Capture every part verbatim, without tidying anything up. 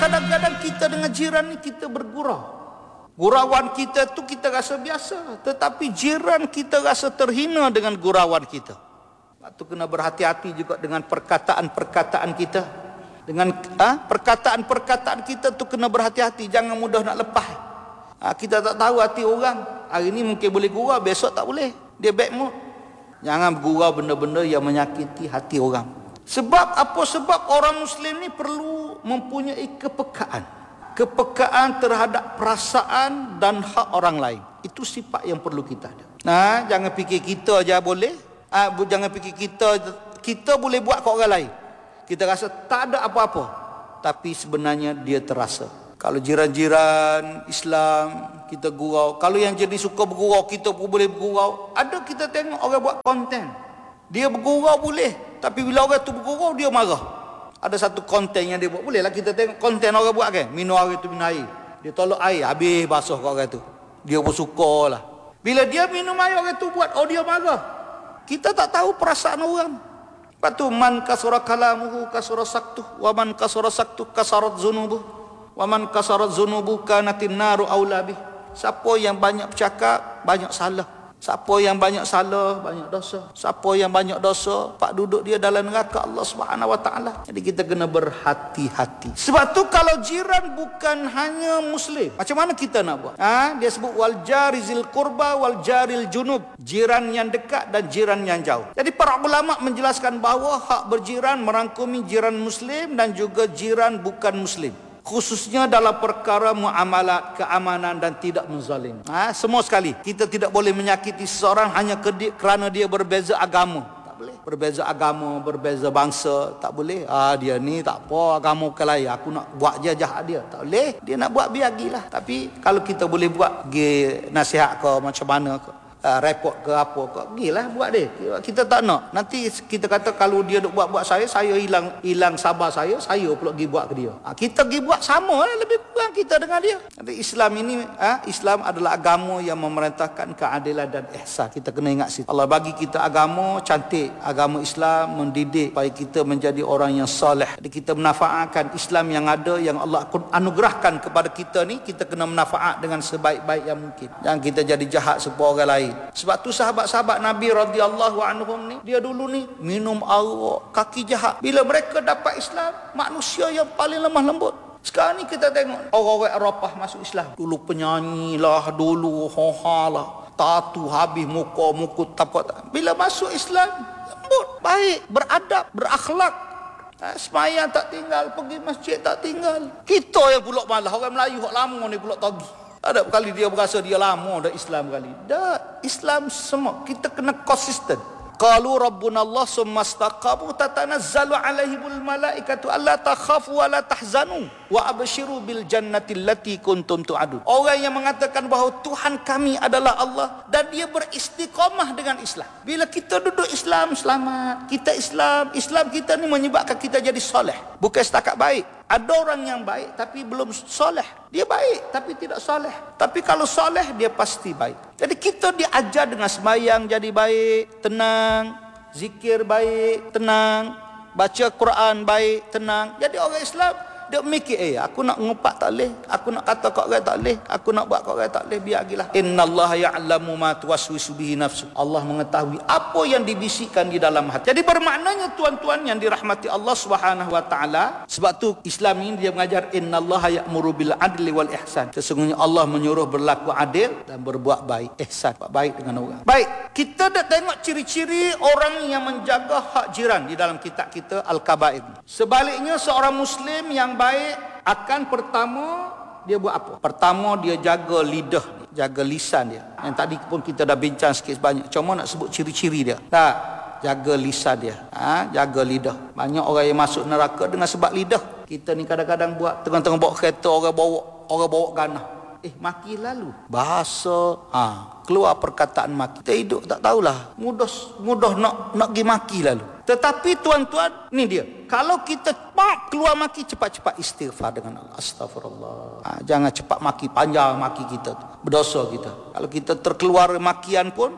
Kadang-kadang kita dengan jiran ni kita bergurau. Gurauan kita tu kita rasa biasa, tetapi jiran kita rasa terhina dengan gurauan kita. Lepas tu kena berhati-hati juga dengan perkataan-perkataan kita. Dengan ha, perkataan-perkataan kita tu kena berhati-hati, jangan mudah nak lepas. Ha, kita tak tahu hati orang. Hari ni mungkin boleh gurau, besok tak boleh. Dia bad mood. Jangan bergurau benda-benda yang menyakiti hati orang. Sebab apa? Sebab orang Muslim ni perlu mempunyai kepekaan. Kepekaan terhadap perasaan dan hak orang lain. Itu sifat yang perlu kita ada. Nah, jangan fikir kita aja boleh. Ah, jangan fikir kita kita boleh buat kat orang lain. Kita rasa tak ada apa-apa, tapi sebenarnya dia terasa. Kalau jiran-jiran Islam kita gurau, kalau yang jenis suka bergurau kita pun boleh bergurau. Ada kita tengok orang buat konten, dia bergurau boleh, tapi bila orang tu bergurau dia marah. Ada satu konten yang dia buat, boleh lah kita tengok konten orang buat kan, minum air tu minum air, dia tolak air habis basuh kat orang tu, dia pun suka lah. Bila dia minum air orang tu buat, oh dia marah. Kita tak tahu perasaan orang. Lepas tu man kasara kalamuhu kasara saktuh, wa man kasara saktuh kasarat zunubuh, wa man kasarat zunubuh kanatin naru aula bih. Siapa yang banyak bercakap banyak salah. Siapa yang banyak salah banyak dosa. Siapa yang banyak dosa pak duduk dia dalam neraka Allah Subhanahu wa taala. Jadi kita kena berhati-hati. Sebab tu kalau jiran bukan hanya muslim, macam mana kita nak buat? Ha? Dia sebut wal jarizil qurba wal jaril junub, jiran yang dekat dan jiran yang jauh. Jadi para ulama menjelaskan bahawa hak berjiran merangkumi jiran muslim dan juga jiran bukan muslim, khususnya dalam perkara muamalat, keamanan dan tidak menzalim. Ha, semua sekali. Kita tidak boleh menyakiti seseorang hanya kerana dia berbeza agama. Tak boleh. Berbeza agama, berbeza bangsa, tak boleh. Ah, dia ni tak apa, agama bukan lain, aku nak buat je jahat dia. Tak boleh. Dia nak buat biar gilah. Tapi kalau kita boleh buat, pergi nasihat ke macam mana ke, Uh, report ke apa ke, gilah buat dia. Kita tak nak. Nanti kita kata kalau dia duk buat-buat saya, saya hilang hilang sabar saya, saya pula pergi buat ke dia. Ha, kita pergi buat sama lah, lebih kurang kita dengan dia. Nanti Islam ini, ha, Islam adalah agama yang memerintahkan keadilan dan ihsan. Kita kena ingat situ. Allah bagi kita agama cantik. Agama Islam mendidik supaya kita menjadi orang yang soleh. Jadi kita menafaatkan Islam yang ada, yang Allah anugerahkan kepada kita ni, kita kena menafaat dengan sebaik-baik yang mungkin. Jangan kita jadi jahat seperti orang lain. Sebab tu sahabat-sahabat Nabi radhiyallahu anhum ni, dia dulu ni minum arak, kaki jahat. Bila mereka dapat Islam, manusia yang paling lemah lembut. Sekarang ni kita tengok orang-orang Eropah masuk Islam, dulu penyanyi lah, dulu hoha lah, tatu habis muka mukut tapak. Bila masuk Islam, lembut, baik, beradab, berakhlak. Ha, semayang tak tinggal, pergi masjid tak tinggal. Kita yang pula malah, orang Melayu hak lama ni pula tagih. Ada kali dia berasa dia lama dah Islam kali. Dah, Islam semua kita kena konsisten. Qalu rabbuna Allah summa istaqamu tatanazzalu alaihimul malaikatu alla takhafu wa la tahzanu wa abshiru bil jannati allati kuntum tu'adun. Orang yang mengatakan bahawa Tuhan kami adalah Allah dan dia beristiqamah dengan Islam. Bila kita duduk Islam selamat, kita Islam, Islam kita ni menyebabkan kita jadi soleh. Bukan setakat baik. Ada orang yang baik tapi belum soleh. Dia baik tapi tidak soleh. Tapi kalau soleh dia pasti baik. Jadi kita diajar dengan sembahyang jadi baik, tenang, zikir baik, tenang, baca Quran baik, tenang. Jadi orang Islam dia mikir, eh aku nak ngumpat tak boleh, aku nak kata kat orang tak boleh, aku nak buat kat orang tak boleh, biar gilah. Innallaha ya'lamu ma tuwaswisu bihi nafsu. Allah mengetahui apa yang dibisikkan di dalam hati. Jadi bermaknanya tuan-tuan yang dirahmati Allah Subhanahu wa taala, sebab tu Islam ini dia mengajar innallaha ya'muru bil adli wal ihsan. Sesungguhnya Allah menyuruh berlaku adil dan berbuat baik, ihsan, buat baik dengan orang. Baik, kita dah tengok ciri-ciri orang yang menjaga hak jiran di dalam kitab kita Al-Kabair. Sebaliknya seorang muslim yang baik akan pertama dia buat apa? Pertama dia jaga lidah, jaga lisan dia. Yang tadi pun kita dah bincang sikit sebanyak. Cuma nak sebut ciri-ciri dia. Tak, jaga lisan dia. Ha, jaga lidah. Banyak orang yang masuk neraka dengan sebab lidah. Kita ni kadang-kadang buat tengah-tengah bawa kereta, orang bawa orang bawa ganah. Eh, maki lalu. Bahasa, ha, keluar perkataan maki. Kita hidup tak tahulah. Mudah mudah nak nak pergi maki lalu. Tetapi tuan-tuan, ni dia. Kalau kita pak keluar maki, cepat-cepat istighfar dengan Allah. Astagfirullah. Ha, jangan cepat maki, panjang maki kita tu. Berdosa kita. Kalau kita terkeluar makian pun,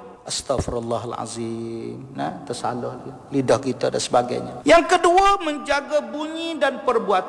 astagfirullahalazim. Nah, tersalah dia. Lidah kita dan sebagainya. Yang kedua, menjaga bunyi dan perbuatan.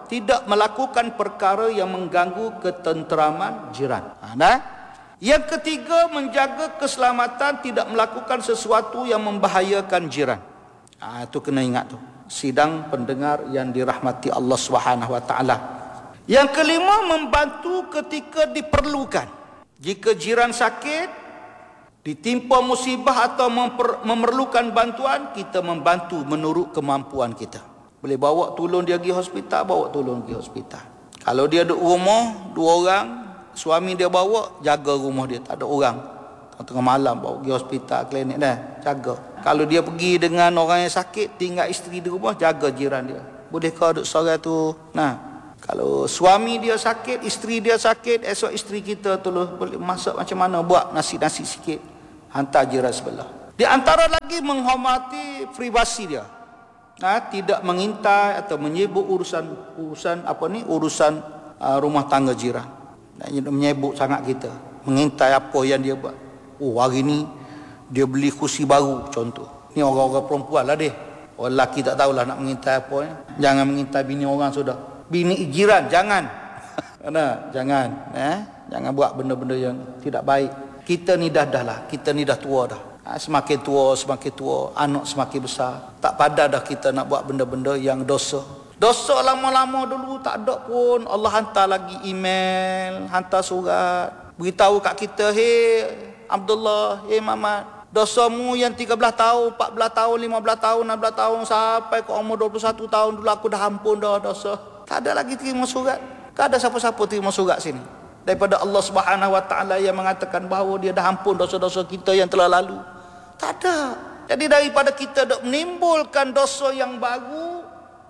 tidak melakukan perkara yang mengganggu ketenteraman jiran. Ha, nah? Yang ketiga, menjaga keselamatan, tidak melakukan sesuatu yang membahayakan jiran. Ha, itu kena ingat tu. Sidang pendengar yang dirahmati Allah Subhanahu Wa Taala. Yang kelima, membantu ketika diperlukan. Jika jiran sakit, ditimpa musibah atau memper, memerlukan bantuan, kita membantu menurut kemampuan kita. Boleh bawa tolong dia pergi hospital, bawa tolong pergi hospital. Kalau dia duduk rumah, dua orang, suami dia bawa, jaga rumah dia, tak ada orang. Tengah malam bawa pergi hospital, klinik dah, jaga. Kalau dia pergi dengan orang yang sakit, tinggal isteri di rumah, jaga jiran dia. Boleh kau duduk seorang tu? Nah, kalau suami dia sakit, isteri dia sakit, esok isteri kita tolong boleh masak macam mana, buat nasi-nasi sikit, hantar jiran sebelah. Di antara lagi menghormati privasi dia. Nah, tidak mengintai atau menyibuk urusan urusan apa ni, urusan uh, rumah tangga jiran. Nah, menyibuk sangat kita, mengintai apa yang dia buat. Oh, hari ni dia beli kursi baru contoh. Ni orang-orang perempuan lah dia. Orang lelaki tak tahulah nak mengintai apa ya. Jangan mengintai bini orang sudah. Bini jiran jangan. Mana? Jangan, eh? Jangan buat benda-benda yang tidak baik. Kita ni dah dah lah, kita ni dah tua dah. Ha, semakin tua, semakin tua, anak semakin besar. Tak padan dah kita nak buat benda-benda yang dosa. Dosa lama-lama dulu tak ada pun. Allah hantar lagi email, hantar surat, beritahu kat kita, "Hey Abdullah, hey Mamat, dosamu yang tiga belas tahun, empat belas tahun, lima belas tahun, enam belas tahun sampai ke umur dua puluh satu tahun dulu aku dah ampun dah dosa." Tak ada lagi terima surat. Tak ada siapa-siapa terima surat sini. Daripada Allah Subhanahu Wa Taala yang mengatakan bahawa dia dah ampun dosa-dosa kita yang telah lalu. Tak ada. Jadi daripada kita dok menimbulkan dosa yang baru,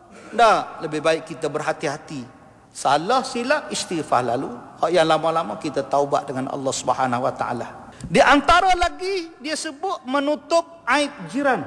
dah lebih baik kita berhati-hati. Salah silap istighfar lalu. Hak yang lama-lama kita taubat dengan Allah Subhanahu Wa Taala. Di antara lagi dia sebut menutup aib jiran.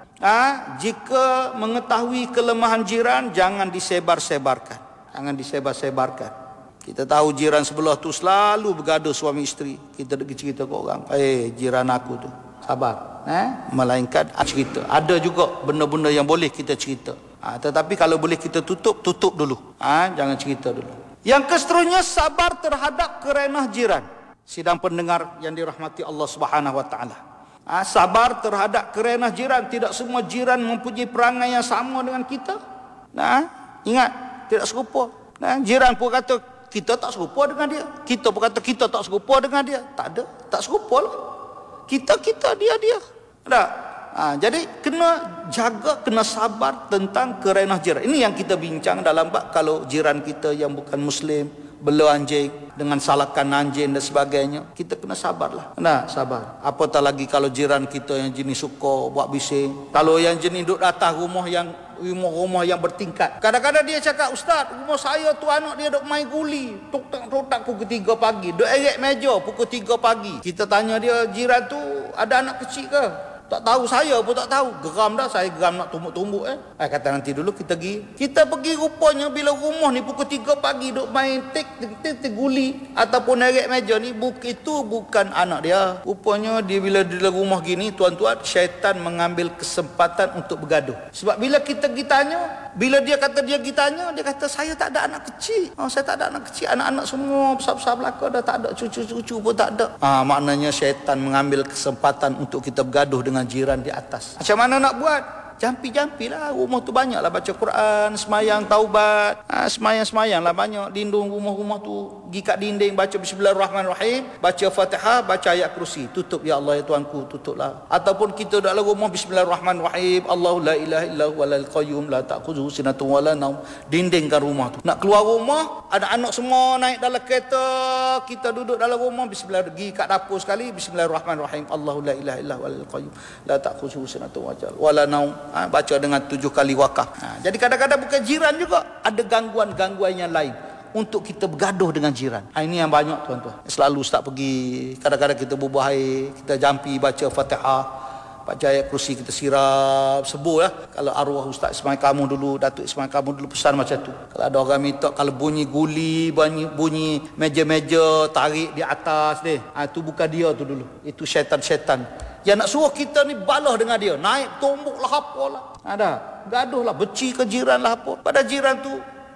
Ha, jika mengetahui kelemahan jiran, jangan disebar-sebarkan. Jangan disebar-sebarkan. Kita tahu jiran sebelah tu selalu bergaduh suami isteri. Kita pergi cerita ke orang, "Eh, jiran aku tu." Sabar. Eh? Melainkan cerita. Ada juga benda-benda yang boleh kita cerita. Ha, tetapi kalau boleh kita tutup, tutup dulu. Ha, jangan cerita dulu. Yang keseterusnya, sabar terhadap kerenah jiran. Sidang pendengar yang dirahmati Allah Subhanahu Wa Taala. Ha, sabar terhadap kerenah jiran. Tidak semua jiran mempunyai perangai yang sama dengan kita. Nah, ingat, tidak serupa. Nah, jiran pun kata kita tak serupa dengan dia. Kita pun kata kita tak serupa dengan dia. Tak ada, tak serupa lah. Kita kita dia dia. Tak. Ha, jadi kena jaga, kena sabar tentang kerenah jiran. Ini yang kita bincang dalam bab kalau jiran kita yang bukan Muslim bela anjing dengan salakan anjing dan sebagainya, kita kena sabarlah. Nah, sabar. Apatah lagi kalau jiran kita yang jenis suka buat bising. Kalau yang jenis duduk atas rumah yang rumah-rumah yang bertingkat. Kadang-kadang dia cakap, "Ustaz, rumah saya tu anak dia duk main guli. Tuk-tak-tuk-tak pukul tiga pagi. Duk erek meja pukul tiga pagi." Kita tanya dia, "Jiran tu ada anak kecil ke?" Tak tahu, saya pun tak tahu. Geram dah, saya geram nak tumbuk-tumbuk eh. Eh kata nanti dulu kita pergi. Kita pergi rupanya bila rumah ni pukul tiga pagi duk main tik tik tik, tik guli ataupun erek meja ni, buk itu bukan anak dia. Rupanya dia bila di dalam rumah gini, tuan-tuan, syaitan mengambil kesempatan untuk bergaduh. Sebab bila kita pergi tanya, bila dia kata dia pergi tanya, dia kata saya tak ada anak kecil. Oh, saya tak ada anak kecil. Anak-anak semua besar-besar belaka dah, tak ada cucu-cucu pun tak ada. Ah, maknanya syaitan mengambil kesempatan untuk kita bergaduh dengan jiran di atas. Macam mana nak buat? Jampi-jampi lah. Rumah tu banyak lah baca Quran, semayang, taubat. Ha, semayang-semayang lah banyak. Lindung rumah-rumah tu. Pergi kat dinding, baca Bismillahirrahmanirrahim. Baca Fatihah, baca ayat kursi. Tutup, "Ya Allah, ya Tuanku," tutuplah. Ataupun kita dalam rumah, Bismillahirrahmanirrahim. Allahu la ilaha illa huwal qayyum la ta'khudhuhu sinatun wa la naum. Dindingkan rumah tu. Nak keluar rumah, ada anak semua naik dalam kereta. Kita duduk dalam rumah, Bismillah. Pergi kat dapur sekali, Bismillahirrahmanirrahim. Allahu la ilaha illa huwal qayyum la ta'khudhuhu sinatun wa la naum. Ha, baca dengan tujuh kali wakaf. Ha, jadi kadang-kadang bukan jiran juga, ada gangguan-gangguan yang lain untuk kita bergaduh dengan jiran. Ha, ini yang banyak tuan-tuan. Selalu Ustaz pergi, kadang-kadang kita bubuh air, kita jampi baca Fatihah, baca ayat kursi, kita sirap, sebut lah. Kalau arwah Ustaz Ismail kamu dulu, Datuk Ismail kamu dulu pesan macam tu. Kalau ada orang minta, kalau bunyi guli, bunyi, bunyi meja-meja tarik di atas deh, ha, itu bukan dia tu dulu. Itu syaitan-syaitan yang nak suruh kita ni balah dengan dia. Naik tumbuk lah apa lah. Ada. Gaduh lah. Beci ke jiran lah apa. Pada jiran tu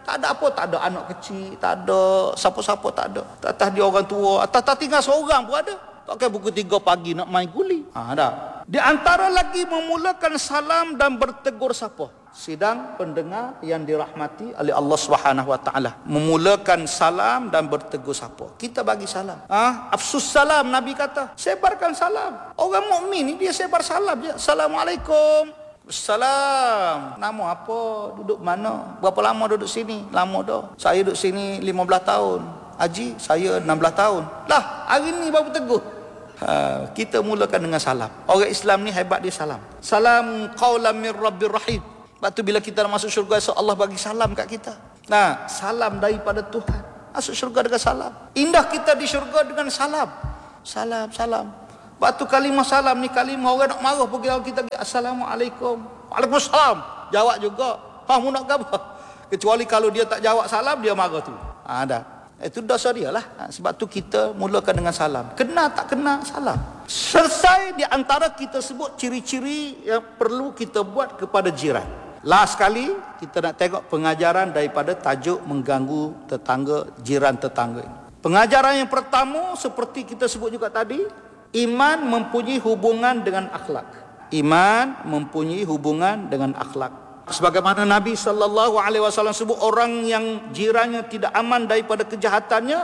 Tak ada apa, tak ada anak kecil, tak ada siapa-siapa, tak ada. Atas dia orang tua, atas tinggal seorang pun ada. Tak kira pukul tiga pagi nak main guli. Ha, ada. Di antara lagi memulakan salam dan bertegur sapa. Sidang pendengar yang dirahmati oleh Allah Subhanahu Wa Taala, memulakan salam dan bertegur sapa. Kita bagi salam. Ah, ha? Afsus salam, Nabi kata, sebarkan salam. Orang mukmin ni dia sebar salam je. Assalamualaikum. Salam. Nama apa? Duduk mana? Berapa lama duduk sini? Lama dah. Saya duduk sini lima belas tahun. Haji, saya enam belas tahun. Lah, hari ni baru tegur. Ha, kita mulakan dengan salam. Orang Islam ni hebat, dia salam. Salam qaulan min rabbir rahim. Sebab tu bila kita nak masuk syurga, so Allah bagi salam kat kita. Nah, salam daripada Tuhan. Masuk syurga dengan salam. Indah kita di syurga dengan salam. Salam, salam. Sebab tu kalimah salam ni kalimah orang nak marah pergi kita, Assalamualaikum. Waalaikumsalam. Jawab juga. Ha, mu nak apa? Kecuali kalau dia tak jawab salam, dia marah tu. Ha, dah. Itu dosa dia lah. Ha, sebab tu kita mulakan dengan salam. Kena tak kena, salam. Selesai di antara kita sebut ciri-ciri yang perlu kita buat kepada jiran. Last sekali, kita nak tengok pengajaran daripada tajuk mengganggu tetangga, jiran tetangga ini. Pengajaran yang pertama, seperti kita sebut juga tadi, iman mempunyai hubungan dengan akhlak. Iman mempunyai hubungan dengan akhlak. Sebagaimana Nabi sallallahu alaihi wasallam sebut, orang yang jirannya tidak aman daripada kejahatannya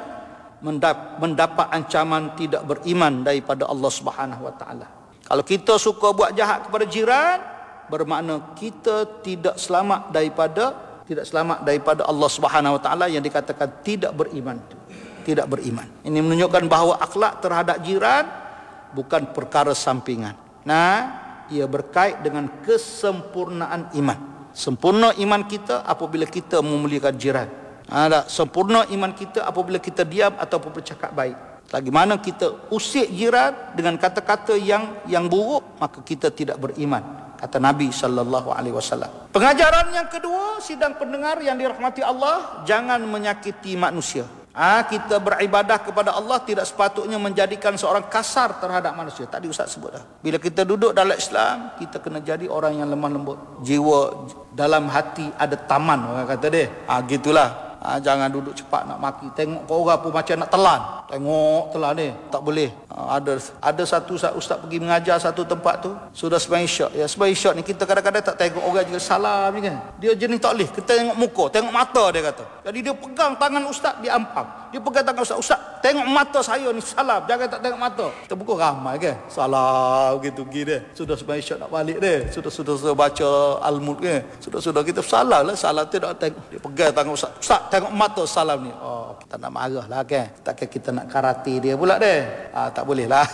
mendapat ancaman tidak beriman daripada Allah Subhanahu wa taala. Kalau kita suka buat jahat kepada jiran, bermakna kita tidak selamat daripada tidak selamat daripada Allah Subhanahu wa taala yang dikatakan tidak beriman itu. Tidak beriman. Ini menunjukkan bahawa akhlak terhadap jiran bukan perkara sampingan. Nah, ia berkait dengan kesempurnaan iman. Sempurna iman kita apabila kita memuliakan jiran. Ada sempurna iman kita apabila kita diam ataupun bercakap baik. Lagi mana kita usik jiran dengan kata-kata yang yang buruk, maka kita tidak beriman, kata Nabi sallallahu alaihi wasallam. Pengajaran yang kedua, sidang pendengar yang dirahmati Allah, jangan menyakiti manusia. Ah, kita beribadah kepada Allah tidak sepatutnya menjadikan seorang kasar terhadap manusia. Tadi Ustaz sebut dah. Bila kita duduk dalam Islam, kita kena jadi orang yang lemah lembut. Jiwa dalam hati ada taman, orang kata dia. Ah, gitulah. Ah, jangan duduk cepat nak maki. Tengok kau orang pun macam nak telan. Tengok telan ni, tak boleh. Ah, ada ada satu ustaz pergi mengajar satu tempat tu, sudah sembahyang isyak. Ya, sembahyang isyak ni kita kadang-kadang tak tengok orang juga salam ni kan. Dia jenis tak boleh. Kita tengok muka, tengok mata dia kata. Jadi dia pegang tangan ustaz, dia ampang. Dia pegang tangan ustaz. Ustaz, tengok mata saya ni, salam. Jangan tak tengok mata. Kita buka ramai kan. Salam gitu gitu dia. Sudah sembahyang isyak nak balik dia. Sudah sudah, sudah baca Al-Mulk kan. Sudah sudah kita salam lah, salam tidak tengok. Dia pegang tangan ustaz. Ustaz, tengok mata salam ni. Oh, kita nak marah lah kan. Takkan kita nak karate dia pula dia. Ah, tak boleh lah.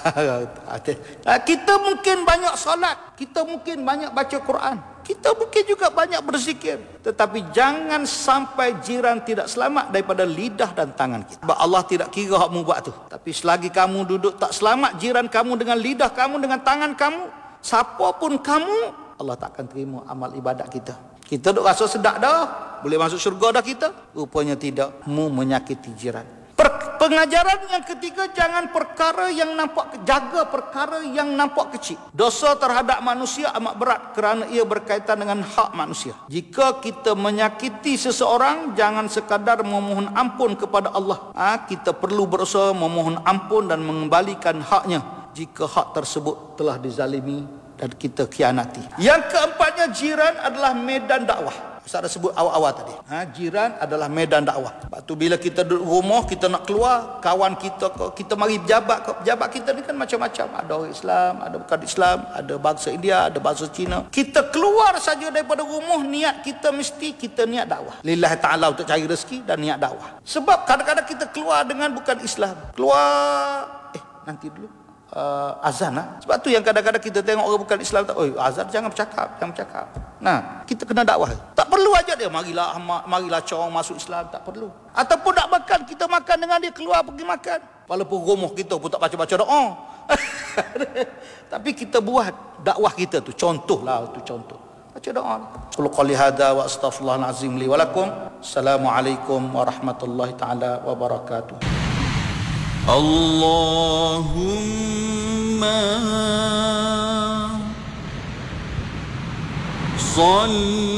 Kita mungkin banyak solat, kita mungkin banyak baca Quran, kita mungkin juga banyak berzikir, tetapi jangan sampai jiran tidak selamat daripada lidah dan tangan kita. Sebab Allah tidak kira hakmu buat tu. Tapi selagi kamu duduk tak selamat jiran kamu dengan lidah kamu, dengan tangan kamu, siapa pun kamu, Allah tak akan terima amal ibadat kita. Kita duk rasa sedap dah, boleh masuk syurga dah kita, rupanya tidak. Mu menyakiti jiran. Per- pengajaran yang ketiga, jangan perkara yang nampak, jaga perkara yang nampak kecil. Dosa terhadap manusia amat berat kerana ia berkaitan dengan hak manusia. Jika kita menyakiti seseorang, jangan sekadar memohon ampun kepada Allah. Ha, kita perlu berusaha memohon ampun dan mengembalikan haknya jika hak tersebut telah dizalimi dan kita khianati. Yang keempatnya, jiran adalah medan dakwah. Ustaz dah sebut awal-awal tadi. Ha, jiran adalah medan dakwah. Sebab tu bila kita duduk rumah, kita nak keluar, kawan kita, kita mari pejabat, pejabat kita ni kan macam-macam. Ada orang Islam, ada bukan Islam, ada bangsa India, ada bangsa Cina. Kita keluar saja daripada rumah, niat kita mesti kita niat dakwah. Lillahi ta'ala, untuk cari rezeki dan niat dakwah. Sebab kadang-kadang kita keluar dengan bukan Islam. Keluar, eh nanti dulu. Uh, azan lah. Sebab tu yang kadang-kadang kita tengok orang bukan Islam tak, oi azan jangan bercakap, jangan bercakap. Nah, kita kena dakwah. Tak perlu aja dia marilah marilah corong masuk Islam, tak perlu. Ataupun nak makan, kita makan dengan dia, keluar pergi makan. Walaupun rumah kita pun tak baca-baca doa. Tapi kita buat dakwah kita tu, contohlah tu contoh. Baca doa. Qul qali hada wa astaghfirullahal azim li wa lakum. Assalamualaikum warahmatullahi taala wabarakatuh. Allahumma salli